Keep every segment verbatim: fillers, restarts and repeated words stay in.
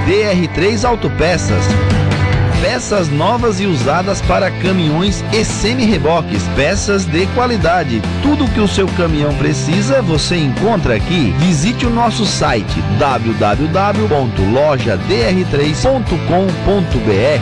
D R três Autopeças. Peças novas e usadas para caminhões e semi-reboques. Peças de qualidade. Tudo que o seu caminhão precisa, você encontra aqui. Visite o nosso site w w w ponto loja d r três ponto com ponto b r.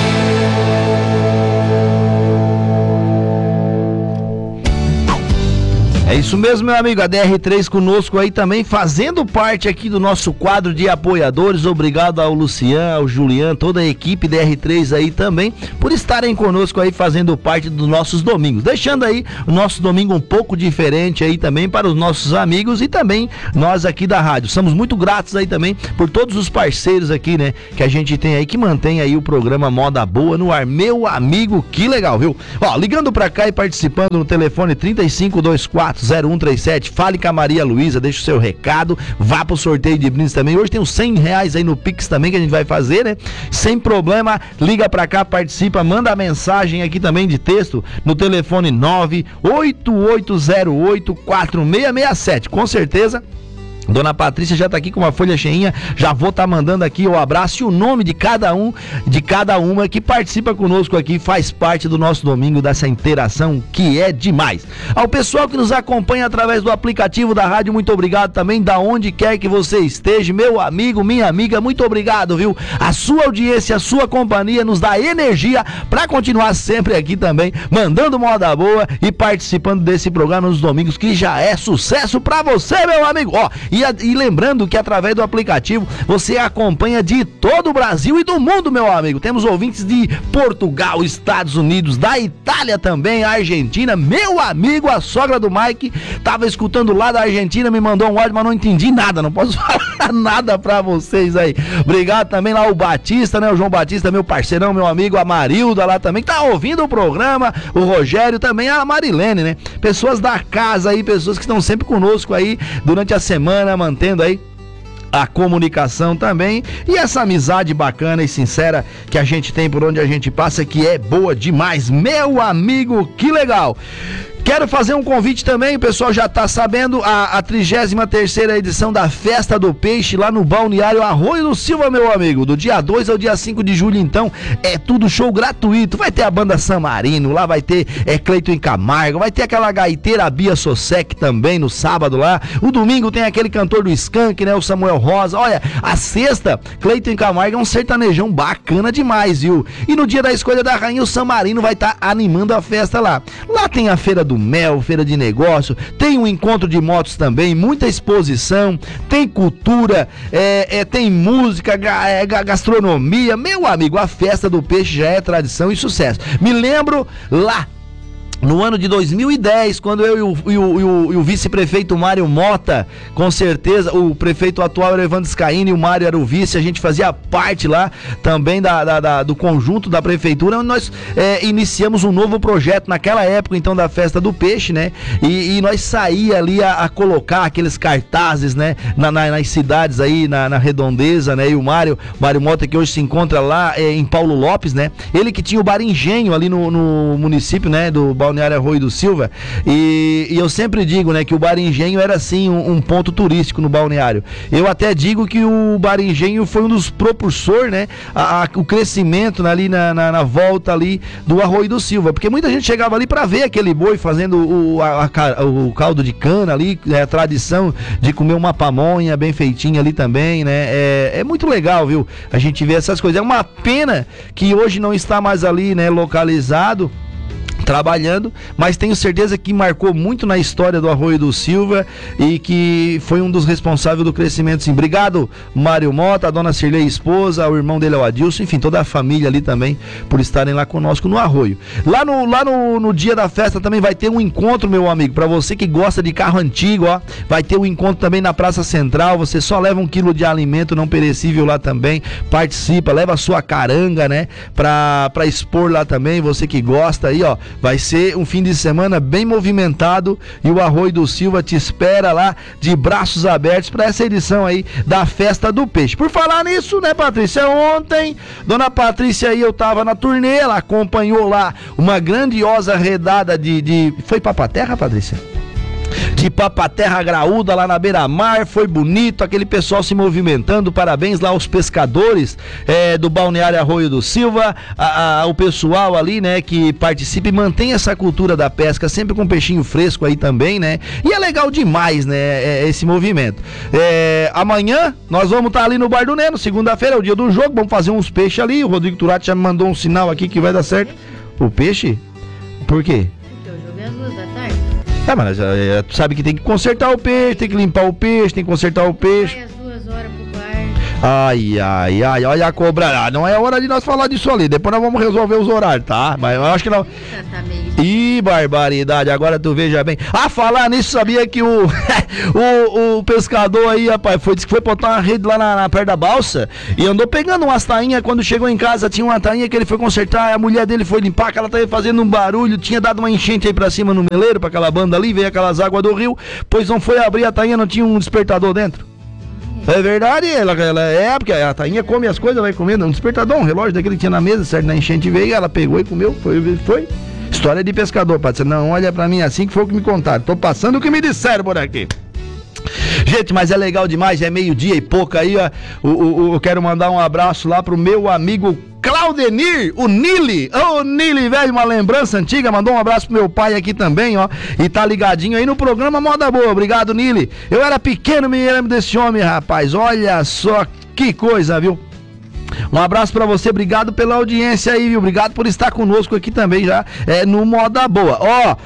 É isso mesmo, meu amigo, a D R três conosco aí também, fazendo parte aqui do nosso quadro de apoiadores. Obrigado ao Luciano, ao Juliano, toda a equipe D R três aí também, por estarem conosco aí, fazendo parte dos nossos domingos, deixando aí o nosso domingo um pouco diferente aí também para os nossos amigos e também nós aqui da rádio. Somos muito gratos aí também por todos os parceiros aqui, né, que a gente tem aí, que mantém aí o programa Moda Boa no ar. Meu amigo, que legal, viu? Ó, ligando pra cá e participando no telefone trinta e cinco, vinte e quatro, zero um trinta e sete, fale com a Maria Luísa, deixa o seu recado, vá pro sorteio de brindes também. Hoje tem uns cem reais aí no Pix também que a gente vai fazer, né? Sem problema, liga pra cá, participa, manda a mensagem aqui também de texto no telefone nove oito oito zero oito quatro seis seis sete. Com certeza Dona Patrícia já tá aqui com uma folha cheinha, já vou tá mandando aqui o abraço e o nome de cada um, de cada uma que participa conosco aqui, faz parte do nosso domingo, dessa interação que é demais. Ao pessoal que nos acompanha através do aplicativo da rádio, muito obrigado também, da onde quer que você esteja, meu amigo, minha amiga, muito obrigado, viu? A sua audiência, a sua companhia nos dá energia pra continuar sempre aqui também, mandando moda boa e participando desse programa nos domingos, que já é sucesso pra você, meu amigo. Ó, E, a, e lembrando que através do aplicativo você acompanha de todo o Brasil e do mundo, meu amigo. Temos ouvintes de Portugal, Estados Unidos, da Itália também, Argentina. Meu amigo, a sogra do Mike tava escutando lá da Argentina, me mandou um áudio, mas não entendi nada, não posso falar nada pra vocês aí. Obrigado também lá o Batista, né, o João Batista, meu parceirão, meu amigo, a Marilda lá também, que tá ouvindo o programa, o Rogério também, a Marilene, né? Pessoas da casa aí, pessoas que estão sempre conosco aí durante a semana, mantendo aí a comunicação também e essa amizade bacana e sincera que a gente tem por onde a gente passa, que é boa demais, meu amigo, que legal. Quero fazer um convite também, o pessoal já tá sabendo, a, a trigésima terceira edição da Festa do Peixe lá no Balneário Arroio do Silva, meu amigo, do dia dois ao dia cinco de julho, então, é tudo show gratuito, vai ter a banda San Marino, lá vai ter é, Cleiton Camargo, vai ter aquela gaiteira Bia Sosek também no sábado lá, o domingo tem aquele cantor do Skank, né, o Samuel Rosa, olha, a sexta, Cleiton Camargo é um sertanejão bacana demais, viu? E no dia da escolha da rainha, o San Marino vai estar tá animando a festa lá. Lá tem a feira do mel, feira de negócio, tem um encontro de motos também, muita exposição, tem cultura, é, é, tem música, ga, é, gastronomia, meu amigo, a Festa do Peixe já é tradição e sucesso. Me lembro lá no ano de dois mil e dez, quando eu e o, e o, e o, e o vice-prefeito Mário Mota, com certeza, o prefeito atual era o Evandro Scaini, o Mário era o vice, a gente fazia parte lá também da, da, da, do conjunto da prefeitura, onde nós é, iniciamos um novo projeto naquela época, então, da Festa do Peixe, né? E, e nós saía ali a, a colocar aqueles cartazes, né? Na, na, nas cidades aí, na, na redondeza, né? E o Mário, Mário Mota, que hoje se encontra lá é, em Paulo Lopes, né? Ele que tinha o Bar Engenho ali no, no município, né? Do Balneário Arroio do Silva, e, e eu sempre digo, né, que o Bar Engenho era sim um, um ponto turístico no balneário. Eu até digo que o Bar Engenho foi um dos propulsores, né, a, a, o crescimento ali na, na, na volta ali do Arroio do Silva, porque muita gente chegava ali para ver aquele boi fazendo o, a, a, o caldo de cana ali, é, a tradição de comer uma pamonha bem feitinha ali também, né, é, é muito legal, viu, a gente vê essas coisas. É uma pena que hoje não está mais ali, né, localizado, trabalhando, mas tenho certeza que marcou muito na história do Arroio do Silva e que foi um dos responsáveis do crescimento, sim. Obrigado, Mário Mota, a dona Cirlei, esposa, o irmão dele é o Adilson, enfim, toda a família ali também, por estarem lá conosco no Arroio. Lá no, lá no, no dia da festa também vai ter um encontro, meu amigo, para você que gosta de carro antigo, ó, vai ter um encontro também na Praça Central, você só leva um quilo de alimento não perecível lá também, participa, leva a sua caranga, né, pra, pra expor lá também, você que gosta aí, ó, vai ser um fim de semana bem movimentado e o Arroio do Silva te espera lá de braços abertos para essa edição aí da Festa do Peixe. Por falar nisso, né, Patrícia, ontem, dona Patrícia aí, eu tava na turnê, ela acompanhou lá uma grandiosa redada de... de... Foi Papaterra, Patrícia? de Papaterra Graúda lá na beira-mar, foi bonito, aquele pessoal se movimentando, parabéns lá aos pescadores é, do Balneário Arroio do Silva, a, a, o pessoal ali, né, que participa e mantém essa cultura da pesca, sempre com peixinho fresco aí também, né, e é legal demais, né, é, esse movimento. É, amanhã nós vamos estar tá ali no Bar do Neno, segunda-feira é o dia do jogo, vamos fazer uns peixes ali, o Rodrigo Turati já me mandou um sinal aqui que vai dar certo. O peixe? Por quê? Porque o jogo é às duas da tarde. Tá, mas é, tu sabe que tem que consertar o peixe, tem que limpar o peixe, tem que consertar o peixe. Vai às duas horas pro bar. Ai, ai, ai, olha a cobra. Ah, não é hora de nós falar disso ali. Depois nós vamos resolver os horários, tá? Mas eu acho que não. Tá meio... Ih, barbaridade, agora tu veja bem. Ah, falar nisso, sabia que o, o, o pescador aí, rapaz, foi, disse que foi botar uma rede lá na, na perto da balsa e andou pegando umas tainhas. Quando chegou em casa, tinha uma tainha que ele foi consertar. A mulher dele foi limpar, que ela tava fazendo um barulho. Tinha dado uma enchente aí pra cima no meleiro, pra aquela banda ali, veio aquelas águas do rio. Pois não foi abrir a tainha, não tinha um despertador dentro. É verdade, ela, ela é, porque a tainha come as coisas, vai comendo. Um despertador, um relógio daquele que tinha na mesa, certo? Na enchente veio, ela pegou e comeu, foi, foi. História de pescador, pode não, olha pra mim assim que foi o que me contaram. Tô passando o que me disseram por aqui. Gente, mas é legal demais, é meio-dia e pouco aí, ó. O, o, eu quero mandar um abraço lá pro meu amigo Claudenir, o Nili. Ô, oh, Nili, velho, uma lembrança antiga. Mandou um abraço pro meu pai aqui também, ó. E tá ligadinho aí no programa Moda Boa. Obrigado, Nili. Eu era pequeno, me lembro desse homem, rapaz. Olha só que coisa, viu? Um abraço pra você, obrigado pela audiência aí, viu? Obrigado por estar conosco aqui também já, é, no Moda Boa. Ó,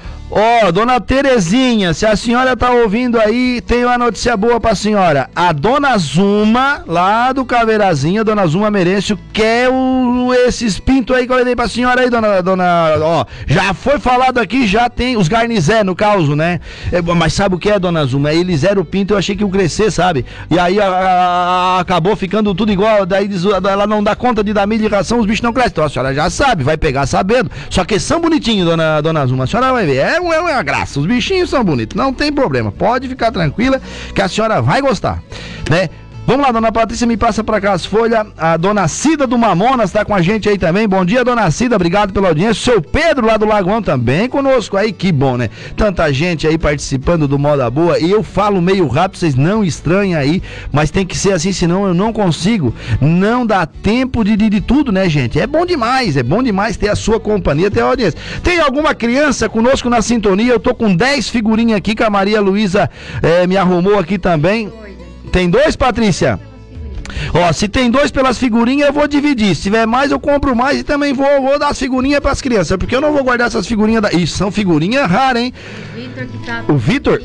ó, dona Terezinha, se a senhora tá ouvindo aí, tem uma notícia boa pra senhora. A dona Zuma, lá do Caveirazinha, dona Zuma Merêncio, quer o, esses pintos aí que eu dei pra senhora aí, dona, dona, ó, já foi falado aqui, já tem os garnizé no caso, né? É, mas sabe o que é, dona Zuma? Eles eram o pinto, eu achei que ia crescer, sabe? E aí a, a, acabou ficando tudo igual, daí ela não dá conta de dar milho e ração, os bichos não crescem. Então a senhora já sabe, vai pegar sabendo. Só que são bonitinhos, dona, dona Zuma, a senhora vai ver, é, é uma graça, os bichinhos são bonitos, não tem problema, pode ficar tranquila que a senhora vai gostar, né? Vamos lá, dona Patrícia, me passa pra cá as folhas. A dona Cida do Mamonas tá com a gente aí também. Bom dia, dona Cida, obrigado pela audiência. Seu Pedro lá do Lagoão também conosco aí, que bom, né? Tanta gente aí participando do Moda Boa. E eu falo meio rápido, vocês não estranhem aí, mas tem que ser assim, senão eu não consigo. Não dá tempo de, de, de tudo, né, gente? É bom demais, é bom demais ter a sua companhia, ter a audiência. Tem alguma criança conosco na sintonia? Eu tô com dez figurinhas aqui que a Maria Luísa eh, me arrumou aqui também. Tem dois, Patrícia? Ó, se tem dois pelas figurinhas, eu vou dividir. Se tiver mais, eu compro mais e também vou, vou dar as figurinhas pras crianças. Porque eu não vou guardar essas figurinhas da... Isso, são figurinhas raras, hein? O Vitor que tá... O Vitor?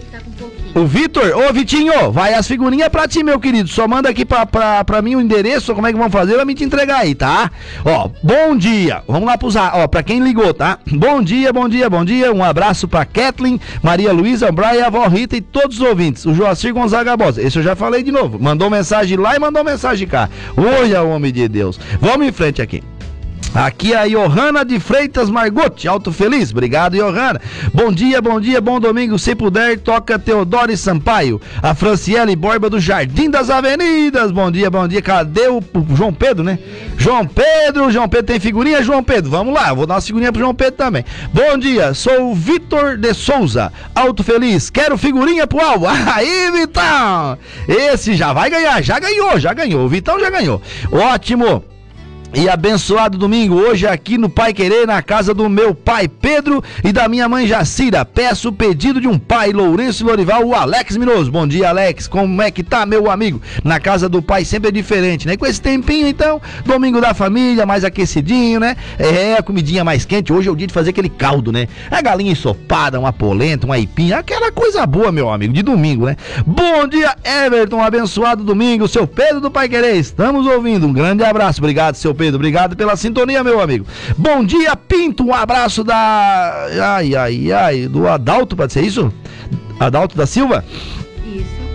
O Vitor, ô Vitinho, vai as figurinhas pra ti, meu querido. Só manda aqui pra, pra, pra mim o endereço, como é que vão fazer, pra mim te entregar aí, tá? Ó, bom dia. Vamos lá pros, ó, pra quem ligou, tá? Bom dia, bom dia, bom dia. Um abraço pra Kathleen, Maria Luísa, Brian, a avó Rita e todos os ouvintes. O Joacir Gonzaga Bosa, esse eu já falei de novo. Mandou mensagem lá e mandou mensagem cá. Olha, homem de Deus. Vamos em frente aqui. Aqui a Johanna de Freitas Margotti, Alto Feliz, obrigado Johanna. Bom dia, bom dia, bom domingo, se puder, toca Teodoro Sampaio. A Franciele Borba do Jardim das Avenidas, bom dia, bom dia, cadê o, o João Pedro, né? João Pedro, João Pedro tem figurinha, João Pedro, vamos lá, vou dar uma figurinha pro João Pedro também. Bom dia, sou o Vitor de Souza, Alto Feliz, quero figurinha pro alvo. Aí, Vitão, esse já vai ganhar, já ganhou, já ganhou, o Vitão já ganhou, ótimo. E abençoado domingo, hoje aqui no Pai Querer, na casa do meu pai Pedro e da minha mãe Jacira. Peço o pedido de um pai, Lourenço Lorival, o Alex Minoso. Bom dia, Alex, como é que tá, meu amigo? Na casa do pai sempre é diferente, né? Com esse tempinho, então, domingo da família, mais aquecidinho, né? É, a comidinha mais quente, hoje é o dia de fazer aquele caldo, né? A galinha ensopada, uma polenta, uma aipinha, aquela coisa boa, meu amigo, de domingo, né? Bom dia, Everton, abençoado domingo, seu Pedro do Pai Querer, estamos ouvindo, um grande abraço, obrigado, seu Pedro, obrigado pela sintonia, meu amigo. Bom dia, Pinto, um abraço da... Ai, ai, ai, do Adalto, pode ser isso? Adalto da Silva? Isso.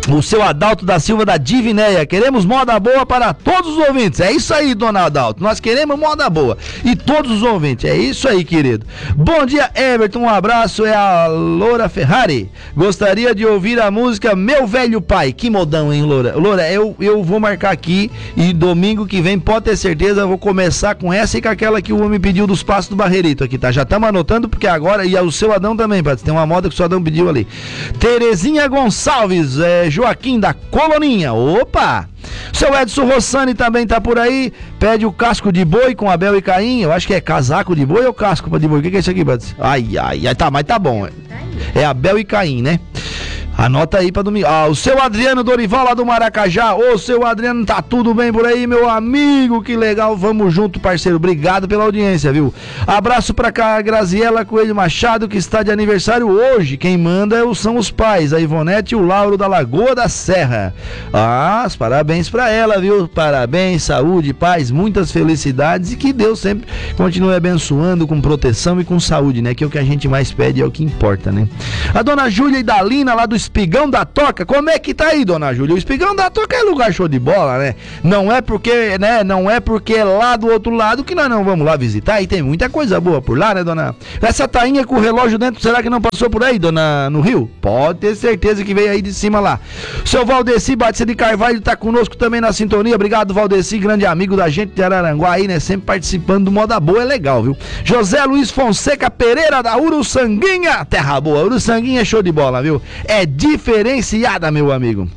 O seu Adalto da Silva da Divinéia. Queremos moda boa para todos os ouvintes. É isso aí, dona Adalto. Nós queremos moda boa. E todos os ouvintes. É isso aí, querido. Bom dia, Everton. Um abraço. É a Loura Ferrari. Gostaria de ouvir a música Meu Velho Pai. Que modão, hein, Loura? Loura, eu, eu vou marcar aqui e domingo que vem, pode ter certeza, eu vou começar com essa e com aquela que o homem pediu dos Passos do Barreirito aqui, tá? Já estamos anotando porque agora, e o seu Adão também, Pato. Tem uma moda que o seu Adão pediu ali. Terezinha Gonçalves, é, Joaquim da Coloninha. Opa! Seu Edson Rossani também tá por aí. Pede o casco de boi com Abel e Caim. Eu acho que é casaco de boi ou casco de boi? O que, que é isso aqui, Pato? Ai, ai, ai, tá, mas tá bom. É Abel e Caim, né? Anota aí pra domingo. Ah, o seu Adriano Dorival lá do Maracajá. Ô, seu Adriano, tá tudo bem por aí, meu amigo? Que legal, vamos junto, parceiro. Obrigado pela audiência, viu? Abraço pra cá, Graziela Coelho Machado, que está de aniversário hoje. Quem manda são os pais, a Ivonete e o Lauro da Lagoa da Serra. Ah, parabéns pra ela, viu? Parabéns, saúde, paz, muitas felicidades e que Deus sempre continue abençoando com proteção e com saúde, né? Que é o que a gente mais pede, é o que importa, né? A dona Júlia Idalina, lá do Espigão da Toca, como é que tá aí, dona Júlia? O Espigão da Toca é lugar show de bola, né? Não é porque, né? Não é porque é lá do outro lado que nós não vamos lá visitar, e tem muita coisa boa por lá, né, dona? Essa tainha com o relógio dentro, será que não passou por aí, dona, no Rio? Pode ter certeza que veio aí de cima lá. Seu Valdeci Batista de Carvalho tá conosco também na sintonia, obrigado, Valdeci, grande amigo da gente de Araranguá aí, né? Sempre participando do Moda Boa, é legal, viu? José Luiz Fonseca Pereira da Uruçanguinha, terra boa, Uruçanguinha é show de bola, viu? É diferenciada, meu amigo.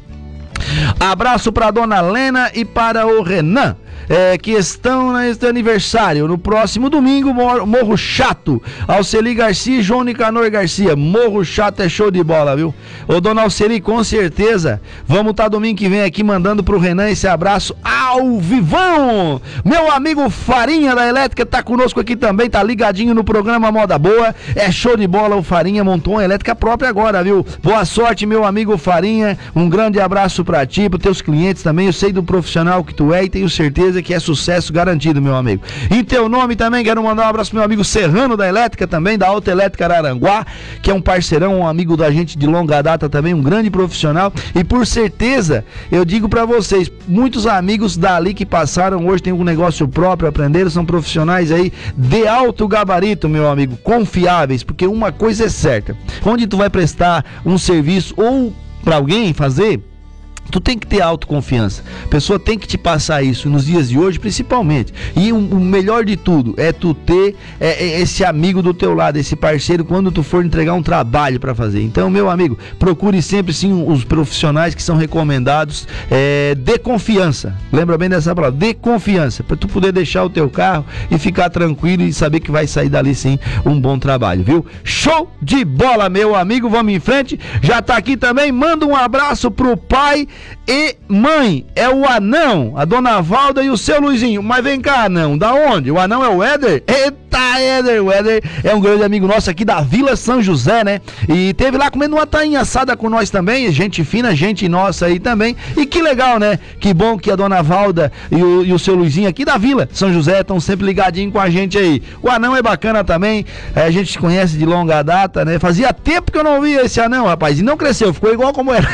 Abraço para dona Lena e para o Renan, é, que estão neste aniversário. No próximo domingo, Morro Chato. Alceli Garcia e João Nicanor Garcia. Morro Chato é show de bola, viu? Ô, dona Alceli, com certeza, vamos estar tá domingo que vem aqui mandando pro Renan esse abraço ao vivão. Meu amigo Farinha da Elétrica tá conosco aqui também, tá ligadinho no programa Moda Boa. É show de bola, o Farinha montou uma elétrica própria agora, viu? Boa sorte, meu amigo Farinha. Um grande abraço pra ti, pros teus clientes também. Eu sei do profissional que tu é e tenho certeza que é sucesso garantido, meu amigo. Em teu nome também quero mandar um abraço pro meu amigo Serrano da Elétrica também, da Alta Elétrica Araranguá, que é um parceirão, um amigo da gente de longa data também, um grande profissional, e por certeza, eu digo pra vocês, muitos amigos dali que passaram hoje tem um negócio próprio, aprenderam, são profissionais aí de alto gabarito, meu amigo, confiáveis, porque uma coisa é certa, onde tu vai prestar um serviço ou pra alguém fazer, tu tem que ter autoconfiança. A pessoa tem que te passar isso nos dias de hoje, principalmente. E o, o melhor de tudo é tu ter é, é, esse amigo do teu lado, esse parceiro, quando tu for entregar um trabalho para fazer. Então, meu amigo, procure sempre sim os profissionais que são recomendados, é, de confiança. Lembra bem dessa palavra? De confiança. Para tu poder deixar o teu carro e ficar tranquilo e saber que vai sair dali sim um bom trabalho, viu? Show de bola, meu amigo. Vamos em frente. Já tá aqui também. Manda um abraço pro pai e mãe, é o Anão, a dona Valda e o seu Luizinho. Mas vem cá, Anão, da onde? O Anão é o Éder? Eita, Éder, o Éder é um grande amigo nosso aqui da Vila São José, né? E teve lá comendo uma tainha assada com nós também, gente fina, gente nossa aí também. E que legal, né? Que bom que a dona Valda e o, e o seu Luizinho aqui da Vila São José estão sempre ligadinhos com a gente aí. O Anão é bacana também, é, a gente se conhece de longa data, né? Fazia tempo que eu não via esse Anão, rapaz, e não cresceu, ficou igual como era.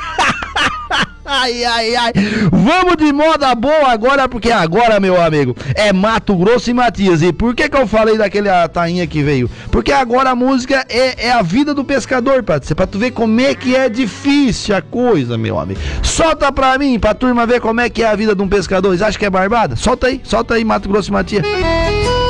Ai, ai, ai, vamos de moda boa agora, porque agora, meu amigo, é Mato Grosso e Matias. E por que que eu falei daquele tainha que veio? Porque agora a música é, é a vida do pescador, Patrícia, pra tu ver como é que é difícil a coisa, meu amigo. Solta pra mim, pra turma ver como é que é a vida de um pescador. Vocês acham que é barbada? Solta aí, solta aí, Mato Grosso e Matias.